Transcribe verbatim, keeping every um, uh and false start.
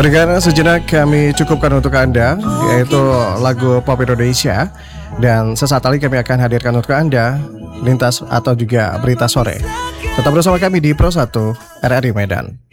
Pendengar, sejenak kami cukupkan untuk Anda, yaitu lagu pop Indonesia. Dan sesaat lagi kami akan hadirkan untuk Anda lintas atau juga berita sore. Tetap bersama kami di Pro satu R R I Medan.